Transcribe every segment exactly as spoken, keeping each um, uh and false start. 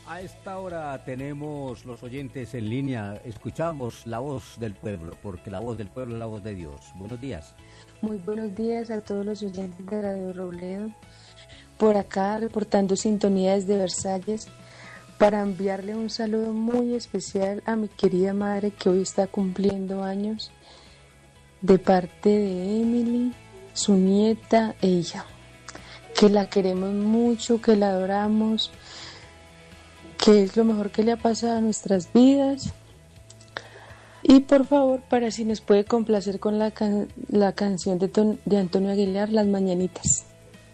A esta hora tenemos los oyentes en línea, escuchamos la voz del pueblo, porque la voz del pueblo es la voz de Dios. Buenos días. Muy buenos días a todos los oyentes de Radio Robledo. Por acá reportando sintonía desde Versalles para enviarle un saludo muy especial a mi querida madre que hoy está cumpliendo años, de parte de Emily, su nieta e hija, que la queremos mucho, que la adoramos, que es lo mejor que le ha pasado a nuestras vidas. Y por favor, para si nos puede complacer con la, can- la canción de, Ton- de Antonio Aguilar, Las Mañanitas.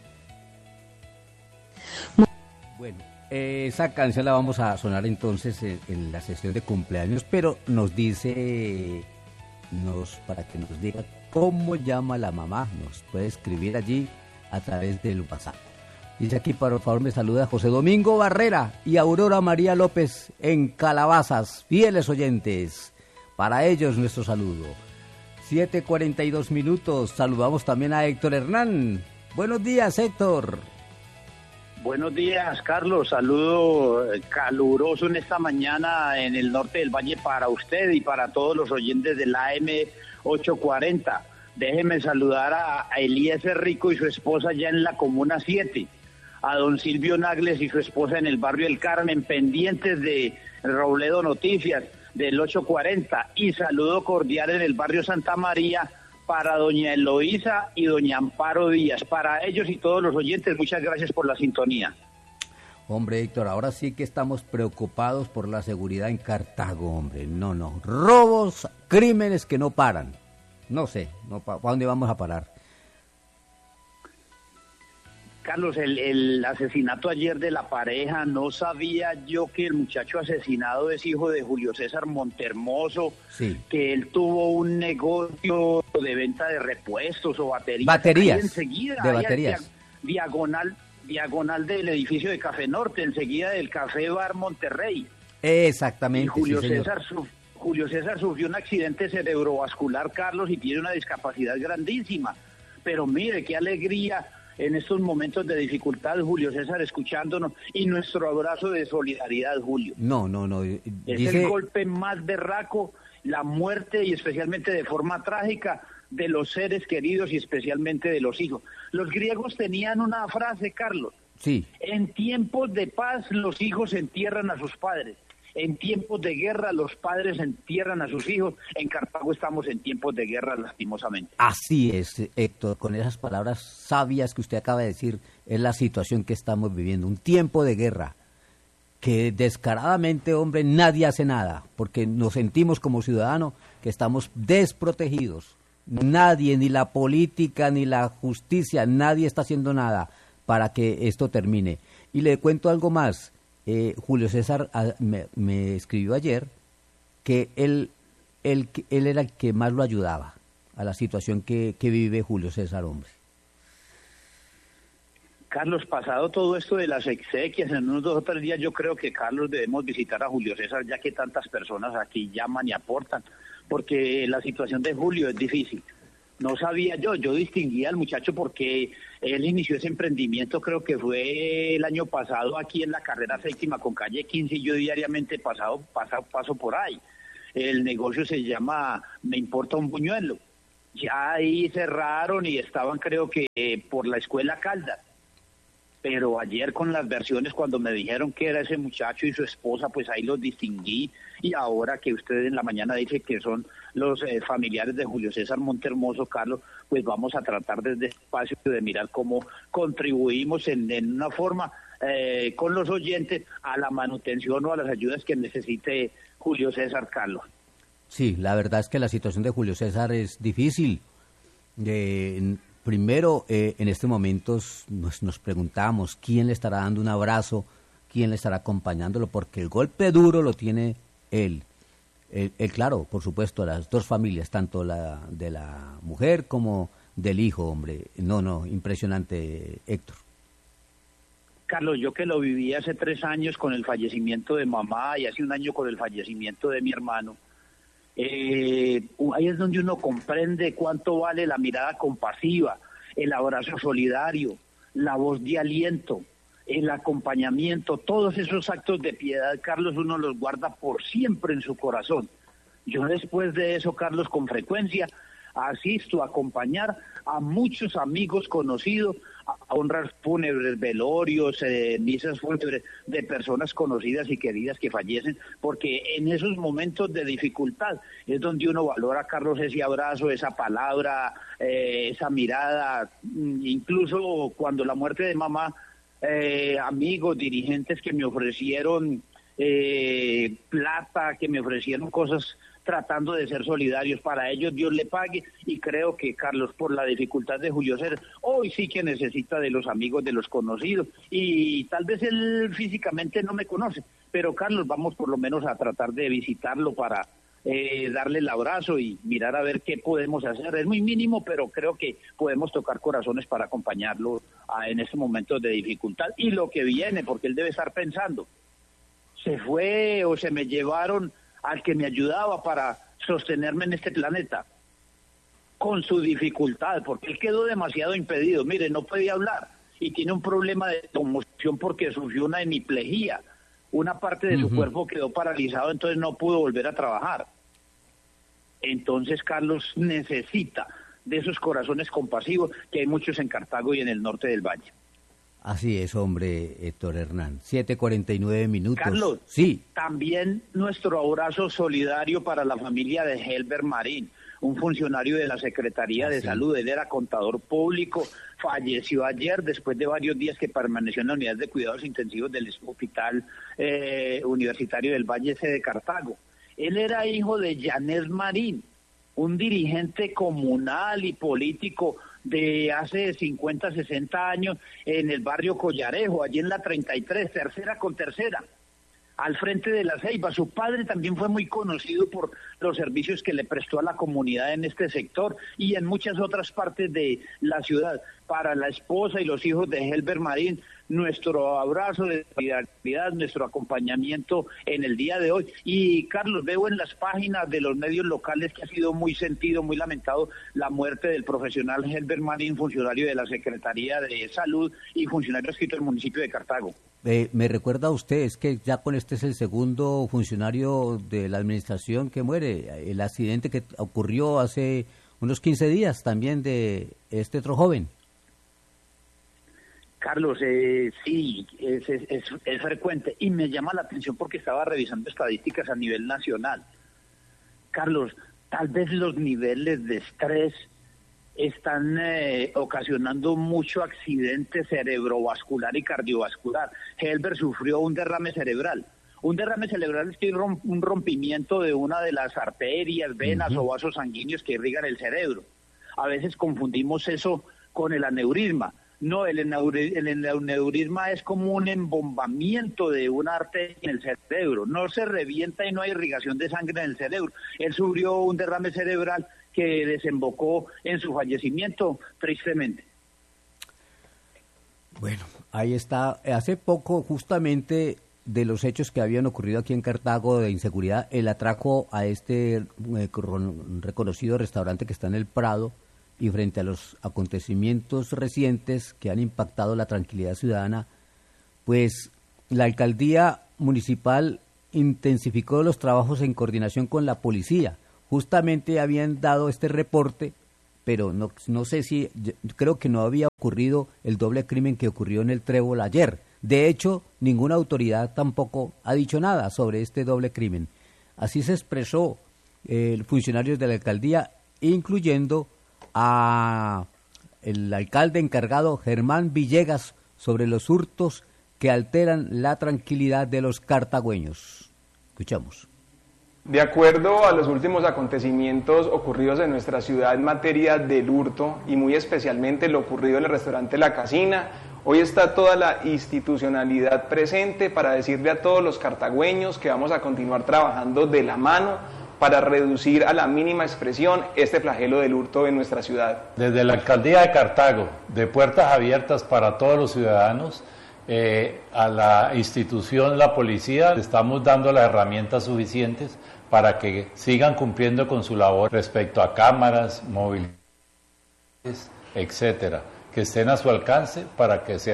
Bueno, eh, esa canción la vamos a sonar entonces en, en la sesión de cumpleaños, pero nos dice, nos para que nos diga cómo llama la mamá, nos puede escribir allí a través del WhatsApp. Dice aquí, por favor, me saluda José Domingo Barrera y Aurora María López en Calabazas, fieles oyentes. Para ellos nuestro saludo. siete cuarenta y dos minutos, saludamos también a Héctor Hernán. Buenos días, Héctor. Buenos días, Carlos. Saludo caluroso en esta mañana en el norte del valle para usted y para todos los oyentes de la A M ochocientos cuarenta. Déjeme saludar a Eliezer Rico y su esposa ya en la Comuna siete. A don Silvio Nagles y su esposa en el barrio El Carmen, pendientes de Robledo Noticias del ochocientos cuarenta, y saludo cordial en el barrio Santa María para doña Eloísa y doña Amparo Díaz. Para ellos y todos los oyentes, muchas gracias por la sintonía. Hombre, Héctor, ahora sí que estamos preocupados por la seguridad en Cartago, hombre. No, no, robos, crímenes que no paran. No sé, no, ¿para dónde vamos a parar? Carlos, el, el asesinato ayer de la pareja, no sabía yo que el muchacho asesinado es hijo de Julio César Montermoso, sí, que él tuvo un negocio de venta de repuestos o baterías. Baterías, ahí enseguida, de ahí baterías. Diagonal, diagonal del edificio de Café Norte, enseguida del Café Bar Monterrey. Exactamente, Y Julio sí, señor. César su- Julio César sufrió un accidente cerebrovascular, Carlos, y tiene una discapacidad grandísima. Pero mire, qué alegría en estos momentos de dificultad, Julio César, escuchándonos, y nuestro abrazo de solidaridad, Julio. No, no, no. Es Dice... el golpe más berraco, la muerte, y especialmente de forma trágica, de los seres queridos y especialmente de los hijos. Los griegos tenían una frase, Carlos: Sí. en tiempos de paz los hijos entierran a sus padres. En tiempos de guerra los padres entierran a sus hijos. En Cartago estamos en tiempos de guerra, lastimosamente. Así es, Héctor, con esas palabras sabias que usted acaba de decir, es la situación que estamos viviendo, un tiempo de guerra, que descaradamente, hombre, nadie hace nada, porque nos sentimos como ciudadanos que estamos desprotegidos. Nadie, ni la política, ni la justicia, nadie está haciendo nada para que esto termine. Y le cuento algo más. Eh, Julio César a, me, me escribió ayer que él, él, él era el que más lo ayudaba a la situación que, que vive Julio César, hombre. Carlos, pasado todo esto de las exequias, en unos dos o tres días yo creo que, Carlos, debemos visitar a Julio César, ya que tantas personas aquí llaman y aportan, porque la situación de Julio es difícil. No sabía yo, yo distinguía al muchacho porque él inició ese emprendimiento, creo que fue el año pasado aquí en la carrera séptima con calle quince, y yo diariamente pasado, paso, paso por ahí. El negocio se llama Me Importa un Buñuelo. Ya ahí cerraron y estaban, creo que eh, por la escuela Caldas. Pero ayer con las versiones, cuando me dijeron que era ese muchacho y su esposa, pues ahí los distinguí. Y ahora que usted en la mañana dice que son los eh, familiares de Julio César Montermoso, Carlos, pues vamos a tratar desde este espacio de mirar cómo contribuimos en, en una forma eh, con los oyentes a la manutención o a las ayudas que necesite Julio César, Carlos. Sí, la verdad es que la situación de Julio César es difícil. Eh, primero, eh, en estos momentos nos, nos preguntamos quién le estará dando un abrazo, quién le estará acompañándolo, porque el golpe duro lo tiene él. Él, él, claro, por supuesto, las dos familias, tanto la de la mujer como del hijo, hombre. No, no, impresionante, Héctor. Carlos, yo que lo viví hace tres años con el fallecimiento de mamá y hace un año con el fallecimiento de mi hermano, eh, ahí es donde uno comprende cuánto vale la mirada compasiva, el abrazo solidario, la voz de aliento, el acompañamiento, todos esos actos de piedad, Carlos, uno los guarda por siempre en su corazón. Yo después de eso, Carlos, con frecuencia asisto a acompañar a muchos amigos conocidos, a honras fúnebres, velorios, eh, misas fúnebres de personas conocidas y queridas que fallecen, porque en esos momentos de dificultad es donde uno valora, Carlos, ese abrazo, esa palabra, eh, esa mirada, incluso cuando la muerte de mamá, eh, amigos, dirigentes que me ofrecieron eh, plata, que me ofrecieron cosas tratando de ser solidarios, para ellos Dios le pague, y creo que Carlos, por la dificultad de Julio César, hoy sí que necesita de los amigos, de los conocidos, y tal vez él físicamente no me conoce, pero Carlos, vamos por lo menos a tratar de visitarlo para eh, darle el abrazo y mirar a ver qué podemos hacer. Es muy mínimo, pero creo que podemos tocar corazones para acompañarlo a, en este momento de dificultad, y lo que viene, porque él debe estar pensando, se fue o se me llevaron al que me ayudaba para sostenerme en este planeta, con su dificultad, porque él quedó demasiado impedido. Mire, no podía hablar y tiene un problema de conmoción porque sufrió una hemiplegia, una parte de uh-huh. su cuerpo quedó paralizado, entonces no pudo volver a trabajar. Entonces Carlos necesita de esos corazones compasivos que hay muchos en Cartago y en el norte del Valle. Así es, hombre, Héctor Hernán. siete cuarenta y nueve minutos. Carlos, sí. También nuestro abrazo solidario para la familia de Helber Marín, un funcionario de la Secretaría ah, de sí. Salud. Él era contador público, falleció ayer después de varios días que permaneció en la unidad de cuidados intensivos del Hospital eh, Universitario del Valle C de Cartago. Él era hijo de Yanés Marín, un dirigente comunal y político de hace cincuenta, sesenta años en el barrio Collarejo, allí en la treinta y tres, tercera con tercera, al frente de la Ceiba. Su padre también fue muy conocido por los servicios que le prestó a la comunidad en este sector y en muchas otras partes de la ciudad. Para la esposa y los hijos de Helber Marín, nuestro abrazo de solidaridad, nuestro acompañamiento en el día de hoy. Y Carlos, veo en las páginas de los medios locales que ha sido muy sentido, muy lamentado la muerte del profesional Helber Marín, funcionario de la Secretaría de Salud y funcionario adscrito del municipio de Cartago. Eh, me recuerda a usted, es que ya con este es el segundo funcionario de la administración que muere. El accidente que ocurrió hace unos quince días también de este otro joven. Carlos, eh, sí, es, es, es, es frecuente y me llama la atención porque estaba revisando estadísticas a nivel nacional. Carlos, tal vez los niveles de estrés están eh, ocasionando mucho accidente cerebrovascular y cardiovascular. Helber sufrió un derrame cerebral. Un derrame cerebral es que romp, un rompimiento de una de las arterias, venas uh-huh. o vasos sanguíneos que irrigan el cerebro. A veces confundimos eso con el aneurisma. No, el, eneuri, el aneurisma es como un embombamiento de una arteria en el cerebro. No se revienta y no hay irrigación de sangre en el cerebro. Él sufrió un derrame cerebral que desembocó en su fallecimiento, tristemente. Bueno, ahí está. Hace poco, justamente, de los hechos que habían ocurrido aquí en Cartago de inseguridad, el atraco a este eh, reconocido restaurante que está en el Prado, y frente a los acontecimientos recientes que han impactado la tranquilidad ciudadana, pues la alcaldía municipal intensificó los trabajos en coordinación con la policía. Justamente habían dado este reporte, pero no, no sé si, creo que no había ocurrido el doble crimen que ocurrió en el Trébol ayer. De hecho, ninguna autoridad tampoco ha dicho nada sobre este doble crimen. Así se expresó eh, funcionarios de la alcaldía, incluyendo a el alcalde encargado Germán Villegas sobre los hurtos que alteran la tranquilidad de los cartagüeños. Escuchamos. De acuerdo a los últimos acontecimientos ocurridos en nuestra ciudad en materia del hurto y muy especialmente lo ocurrido en el restaurante La Casina, hoy está toda la institucionalidad presente para decirle a todos los cartagüeños que vamos a continuar trabajando de la mano para reducir a la mínima expresión este flagelo del hurto en nuestra ciudad. Desde la Alcaldía de Cartago, de puertas abiertas para todos los ciudadanos, eh, a la institución, la policía, le estamos dando las herramientas suficientes para que sigan cumpliendo con su labor respecto a cámaras, móviles, etcétera, que estén a su alcance para que sean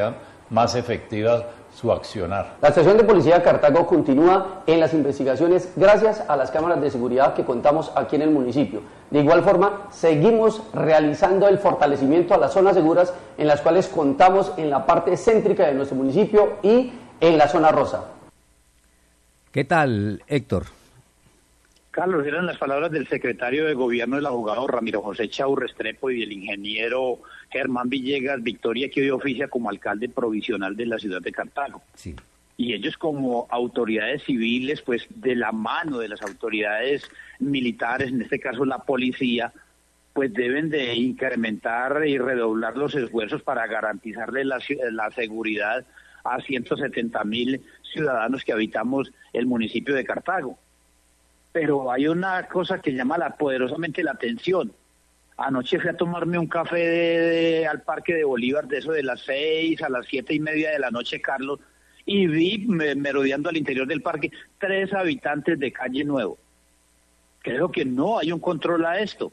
más efectiva su accionar. La estación de policía de Cartago continúa en las investigaciones gracias a las cámaras de seguridad que contamos aquí en el municipio. De igual forma, seguimos realizando el fortalecimiento a las zonas seguras en las cuales contamos en la parte céntrica de nuestro municipio y en la zona rosa. ¿Qué tal, Héctor? Carlos, eran las palabras del secretario de Gobierno del abogado Ramiro José Chau Restrepo y del ingeniero Germán Villegas Victoria, que hoy oficia como alcalde provisional de la ciudad de Cartago. Sí. Y ellos como autoridades civiles, pues de la mano de las autoridades militares, en este caso la policía, pues deben de incrementar y redoblar los esfuerzos para garantizarle la, la seguridad a ciento setenta mil ciudadanos que habitamos el municipio de Cartago. Pero hay una cosa que llama la, poderosamente la atención. Anoche fui a tomarme un café de, de, al Parque de Bolívar, de eso de las seis a las siete y media de la noche, Carlos, y vi, me, merodeando al interior del parque, tres habitantes de Calle Nuevo. Creo que no hay un control a esto.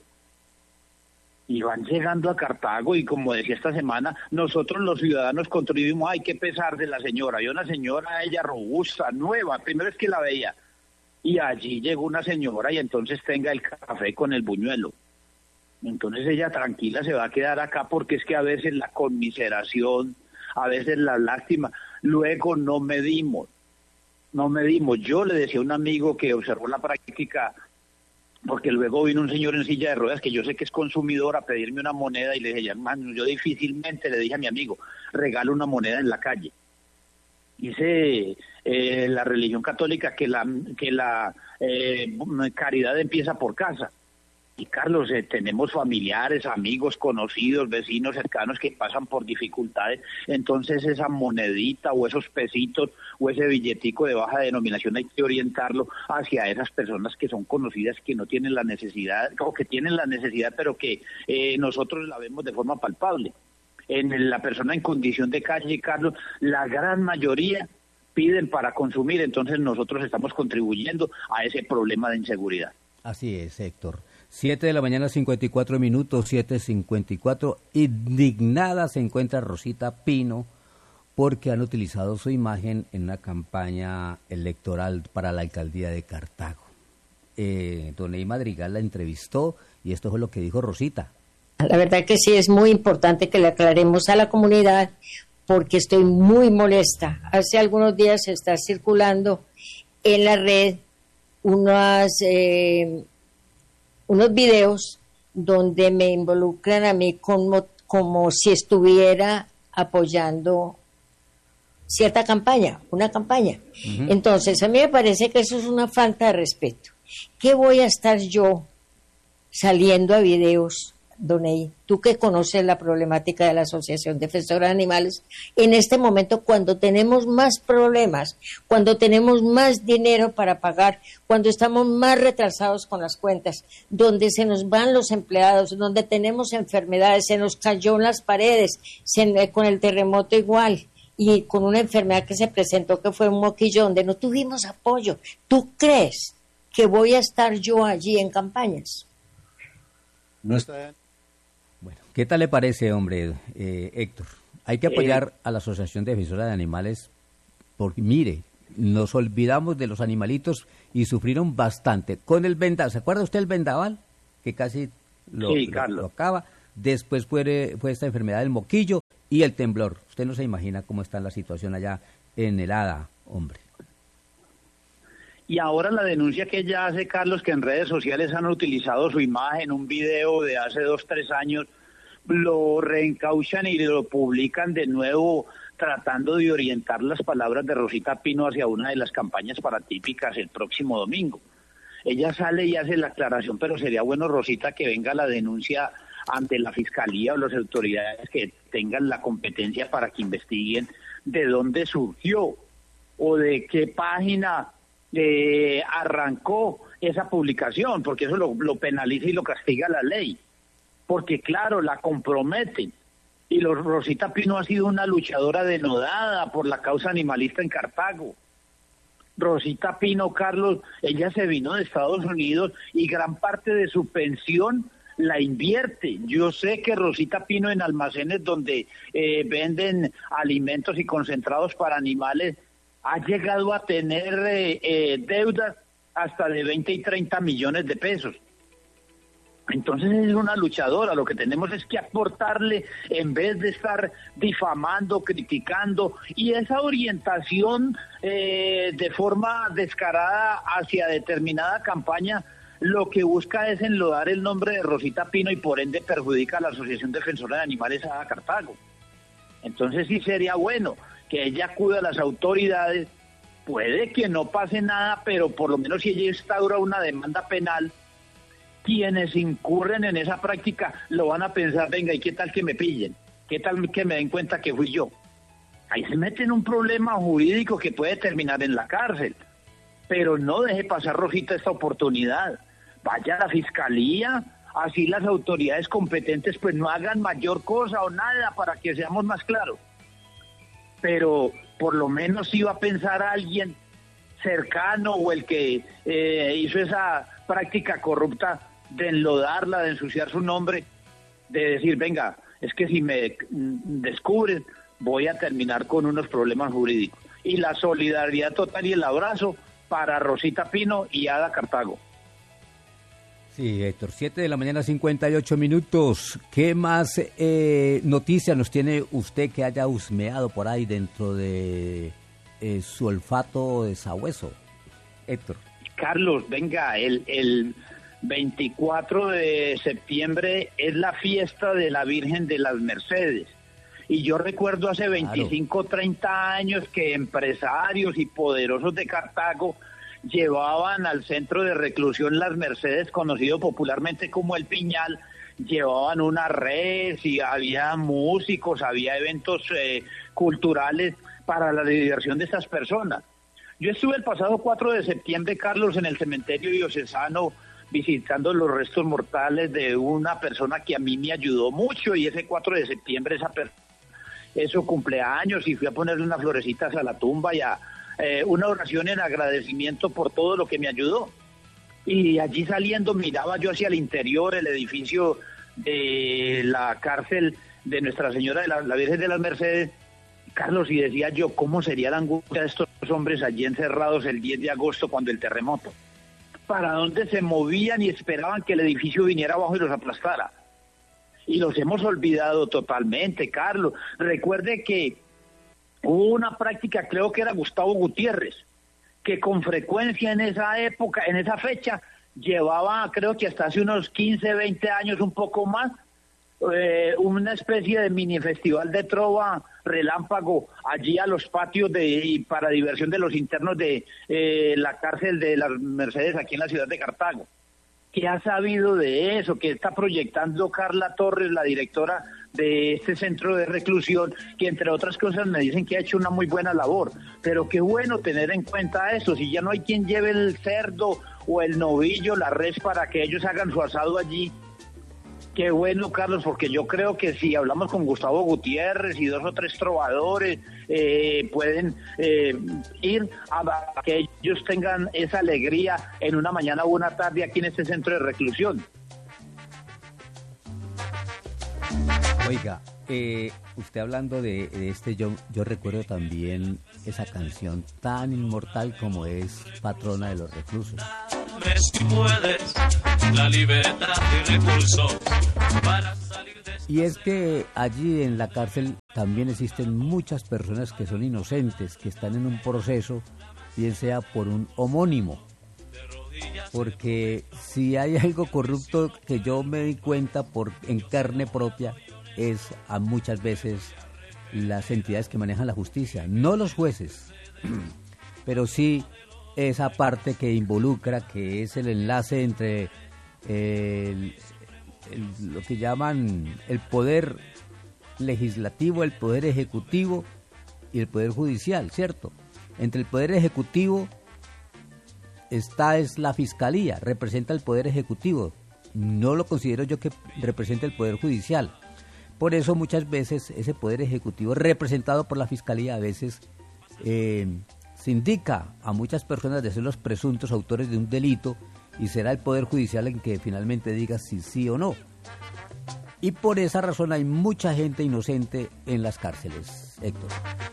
Y van llegando a Cartago y, como decía esta semana, nosotros los ciudadanos contribuimos, hay que pesar de la señora. Hay una señora, ella robusta, nueva, primero es que la veía. Y allí llegó una señora y entonces tenga el café con el buñuelo. Entonces ella tranquila se va a quedar acá porque es que a veces la conmiseración, a veces la lástima, luego no medimos, no medimos. Yo le decía a un amigo que observó la práctica, porque luego vino un señor en silla de ruedas que yo sé que es consumidor a pedirme una moneda y le dije, hermano, yo difícilmente le dije a mi amigo, regalo una moneda en la calle. Dice eh, la religión católica que la que la eh, caridad empieza por casa. Y Carlos, eh, tenemos familiares, amigos, conocidos, vecinos cercanos que pasan por dificultades, entonces esa monedita o esos pesitos o ese billetico de baja denominación hay que orientarlo hacia esas personas que son conocidas, que no tienen la necesidad, o que tienen la necesidad, pero que eh, nosotros la vemos de forma palpable. En la persona en condición de calle, Carlos, la gran mayoría piden para consumir, entonces nosotros estamos contribuyendo a ese problema de inseguridad. Así es, Héctor. Siete de la mañana, cincuenta y cuatro minutos, siete cincuenta y cuatro. Indignada se encuentra Rosita Pino porque han utilizado su imagen en una campaña electoral para la alcaldía de Cartago. Eh, don Ey Madrigal la entrevistó y esto fue lo que dijo Rosita. La verdad que sí es muy importante que le aclaremos a la comunidad porque estoy muy molesta. Hace algunos días está circulando en la red unas, eh, unos videos donde me involucran a mí como, como si estuviera apoyando cierta campaña, una campaña. Uh-huh. Entonces, a mí me parece que eso es una falta de respeto. ¿Qué voy a estar yo saliendo a videos? Don Ey, tú que conoces la problemática de la Asociación Defensora de Animales, en este momento cuando tenemos más problemas, cuando tenemos más dinero para pagar, cuando estamos más retrasados con las cuentas, donde se nos van los empleados, donde tenemos enfermedades, se nos cayó en las paredes, se, con el terremoto igual, y con una enfermedad que se presentó que fue un moquillo, donde no tuvimos apoyo. ¿Tú crees que voy a estar yo allí en campañas? No está. Bueno, ¿qué tal le parece, hombre, eh, Héctor? Hay que apoyar eh, a la Asociación Defensora de Animales porque, mire, nos olvidamos de los animalitos y sufrieron bastante. Con el vendaval, ¿se acuerda usted el vendaval? Que casi lo, sí, lo, lo acaba. Después fue, fue esta enfermedad del moquillo y el temblor. Usted no se imagina cómo está la situación allá en el Hada, hombre. Y ahora la denuncia que ella hace, Carlos, que en redes sociales han utilizado su imagen, un video de hace dos, tres años, lo reencauchan y lo publican de nuevo tratando de orientar las palabras de Rosita Pino hacia una de las campañas paratípicas el próximo domingo. Ella sale y hace la aclaración, pero sería bueno, Rosita, que venga la denuncia ante la Fiscalía o las autoridades que tengan la competencia para que investiguen de dónde surgió o de qué página Eh, arrancó esa publicación, porque eso lo, lo penaliza y lo castiga la ley, porque claro, la comprometen. Y los, Rosita Pino ha sido una luchadora denodada por la causa animalista en Cartago. Rosita Pino, Carlos, ella se vino de Estados Unidos y gran parte de su pensión la invierte. Yo sé que Rosita Pino en almacenes donde eh, venden alimentos y concentrados para animales ha llegado a tener eh, eh, deudas hasta de veinte y treinta millones de pesos. Entonces es una luchadora, lo que tenemos es que aportarle en vez de estar difamando, criticando, y esa orientación eh, de forma descarada hacia determinada campaña, lo que busca es enlodar el nombre de Rosita Pino y por ende perjudica a la Asociación Defensora de Animales A D A Cartago. Entonces sí sería bueno que ella acuda a las autoridades, puede que no pase nada, pero por lo menos si ella instaura una demanda penal, quienes incurren en esa práctica lo van a pensar, venga, ¿y qué tal que me pillen? ¿Qué tal que me den cuenta que fui yo? Ahí se mete en un problema jurídico que puede terminar en la cárcel, pero no deje pasar, Rosita, esta oportunidad. Vaya a la fiscalía, así las autoridades competentes pues no hagan mayor cosa o nada para que seamos más claros. Pero por lo menos si va a pensar a alguien cercano o el que eh, hizo esa práctica corrupta de enlodarla, de ensuciar su nombre, de decir, venga, es que si me descubren voy a terminar con unos problemas jurídicos. Y la solidaridad total y el abrazo para Rosita Pino y A D A Cartago. Sí, Héctor, siete de la mañana, cincuenta y ocho minutos. ¿Qué más eh, noticias nos tiene usted que haya husmeado por ahí dentro de eh, su olfato de sabueso, Héctor? Carlos, venga, el, el veinticuatro de septiembre es la fiesta de la Virgen de las Mercedes. Y yo recuerdo hace veinticinco, claro, treinta años que empresarios y poderosos de Cartago llevaban al centro de reclusión Las Mercedes, conocido popularmente como El Piñal, llevaban una red y había músicos, había eventos eh, culturales para la diversión de estas personas. Yo estuve el pasado cuatro de septiembre, Carlos, en el cementerio diocesano visitando los restos mortales de una persona que a mí me ayudó mucho, y ese cuatro de septiembre esa persona es su cumpleaños y fui a ponerle unas florecitas a la tumba y a eh, una oración en agradecimiento por todo lo que me ayudó. Y allí saliendo miraba yo hacia el interior, el edificio de la cárcel de Nuestra Señora de la, la Virgen de las Mercedes, Carlos, y decía yo, ¿cómo sería la angustia de estos hombres allí encerrados el diez de agosto cuando el terremoto? ¿Para dónde se movían y esperaban que el edificio viniera abajo y los aplastara? Y los hemos olvidado totalmente, Carlos. Recuerde que hubo una práctica, creo que era Gustavo Gutiérrez, que con frecuencia en esa época, en esa fecha, llevaba, creo que hasta hace unos quince, veinte años, un poco más, eh, una especie de mini festival de trova relámpago allí a los patios de para diversión de los internos de eh, la cárcel de las Mercedes aquí en la ciudad de Cartago. ¿Qué ha sabido de eso? ¿Qué está proyectando Carla Torres, la directora de este centro de reclusión, que entre otras cosas me dicen que ha hecho una muy buena labor? Pero qué bueno tener en cuenta eso, si ya no hay quien lleve el cerdo o el novillo, la res, para que ellos hagan su asado allí. Qué bueno, Carlos, porque yo creo que si hablamos con Gustavo Gutiérrez y dos o tres trovadores, eh, pueden eh, ir a, a que ellos tengan esa alegría en una mañana o una tarde aquí en este centro de reclusión. Oiga, eh, usted hablando de, de este, yo, yo recuerdo también esa canción tan inmortal como es Patrona de los Reclusos. Si puedes, la libertad y recursos para salir de... Y es que allí en la cárcel también existen muchas personas que son inocentes, que están en un proceso, bien sea por un homónimo. Porque si hay algo corrupto que yo me di cuenta por en carne propia, es a muchas veces las entidades que manejan la justicia, no los jueces, pero sí esa parte que involucra, que es el enlace entre el, el, lo que llaman el poder legislativo, el poder ejecutivo y el poder judicial, ¿cierto? Entre el poder ejecutivo está es la fiscalía, representa el poder ejecutivo, no lo considero yo que represente el poder judicial. Por eso muchas veces ese poder ejecutivo representado por la fiscalía a veces eh, se indica a muchas personas de ser los presuntos autores de un delito y será el Poder Judicial en que finalmente diga si sí o no. Y por esa razón hay mucha gente inocente en las cárceles, Héctor.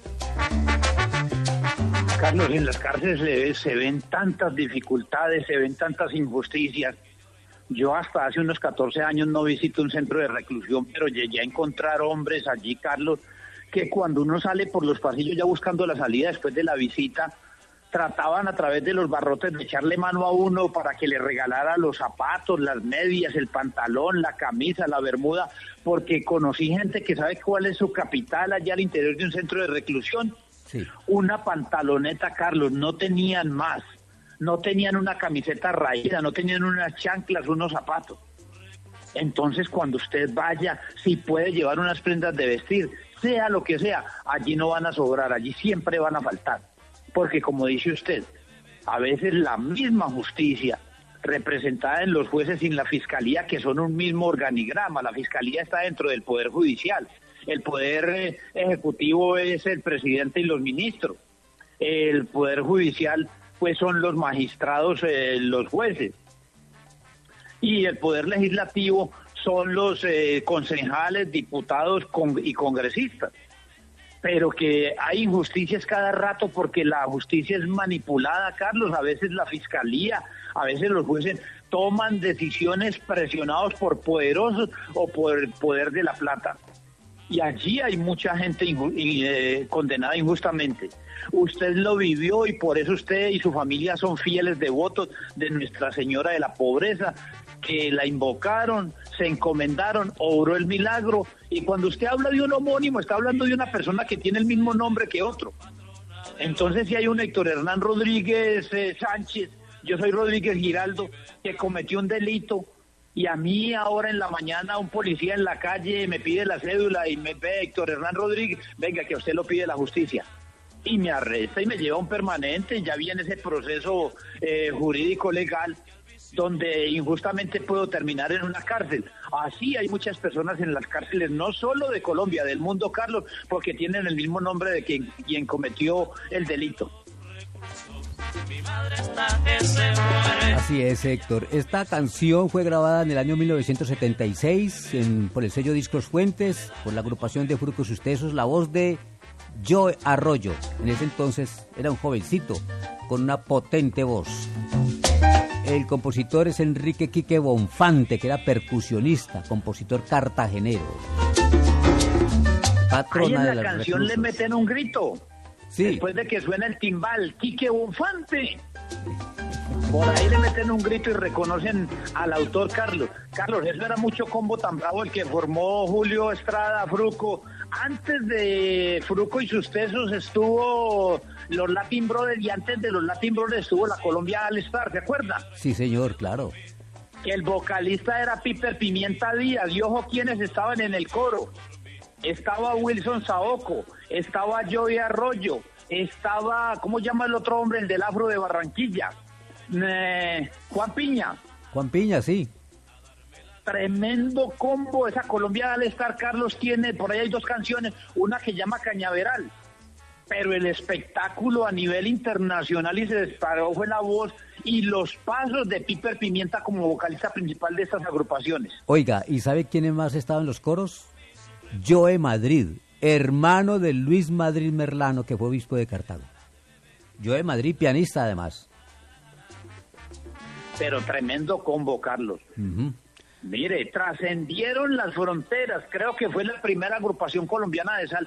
Carlos, en las cárceles se, se ven tantas dificultades, se ven tantas injusticias. Yo hasta hace unos catorce años no visito un centro de reclusión, pero llegué a encontrar hombres allí, Carlos, que cuando uno sale por los pasillos ya buscando la salida después de la visita, trataban a través de los barrotes de echarle mano a uno para que le regalara los zapatos, las medias, el pantalón, la camisa, la bermuda, porque conocí gente que sabe cuál es su capital allá al interior de un centro de reclusión. Sí. Una pantaloneta, Carlos, no tenían más, no tenían una camiseta raída, no tenían unas chanclas, unos zapatos. Entonces, cuando usted vaya, si puede llevar unas prendas de vestir, sea lo que sea, allí no van a sobrar, allí siempre van a faltar. Porque, como dice usted, a veces la misma justicia, representada en los jueces y en la fiscalía, que son un mismo organigrama, la fiscalía está dentro del Poder Judicial, el Poder eh, Ejecutivo es el presidente y los ministros, el Poder Judicial pues son los magistrados, eh, los jueces, y el Poder Legislativo son los eh, concejales, diputados con, y congresistas. Pero que hay injusticias cada rato porque la justicia es manipulada, Carlos. A veces la fiscalía, a veces los jueces toman decisiones presionados por poderosos o por el poder de la plata. Y allí hay mucha gente inju- eh, condenada injustamente. Usted lo vivió y por eso usted y su familia son fieles devotos de Nuestra Señora de la Pobreza, que la invocaron, se encomendaron, obró el milagro, y cuando usted habla de un homónimo, está hablando de una persona que tiene el mismo nombre que otro. Entonces, si hay un Héctor Hernán Rodríguez eh, Sánchez, yo soy Rodríguez Giraldo, que cometió un delito, y a mí ahora en la mañana un policía en la calle me pide la cédula y me ve Héctor Hernán Rodríguez, venga, que a usted lo pide la justicia. Y me arresta y me lleva a un permanente, ya viene ese proceso eh, jurídico legal, donde injustamente puedo terminar en una cárcel. Así hay muchas personas en las cárceles, no solo de Colombia, del mundo, Carlos, porque tienen el mismo nombre de quien, quien cometió el delito. Así es, Héctor. Esta canción fue grabada en el año mil novecientos setenta y seis en, por el sello Discos Fuentes, por la agrupación de Frucos Sucesos, la voz de Joe Arroyo. En ese entonces era un jovencito con una potente voz. El compositor es Enrique Quique Bonfante, que era percusionista, compositor cartagenero. Patrona Ahí de en la las canción reclusas. le meten un grito. Sí. Después de que suena el timbal, Quique Bonfante. Por ahí le meten un grito y reconocen al autor Carlos. Carlos, eso era mucho combo tan bravo el que formó Julio Estrada, Fruco. Antes de Fruco y sus tesos estuvo los Latin Brothers, y antes de los Latin Brothers estuvo la Colombia All Star, ¿se acuerda? Sí, señor, claro. Que el vocalista era Piper Pimienta Díaz, y ojo quienes estaban en el coro. Estaba Wilson Saoco, estaba Joey Arroyo, estaba, ¿cómo llama el otro hombre, el del Afro de Barranquilla? Eh, Juan Piña. Juan Piña, sí. Tremendo combo, esa Colombia All Star, Carlos, tiene, por ahí hay dos canciones, una que llama Cañaveral, pero el espectáculo a nivel internacional y se disparó fue la voz y los pasos de Piper Pimienta como vocalista principal de estas agrupaciones. Oiga, ¿y sabe quiénes más estaban en los coros? Joe Madrid, hermano de Luis Madrid Merlano, que fue obispo de Cartago. Joe Madrid, pianista además. Pero tremendo combo, Carlos. Uh-huh. Mire, trascendieron las fronteras, creo que fue la primera agrupación colombiana de salsa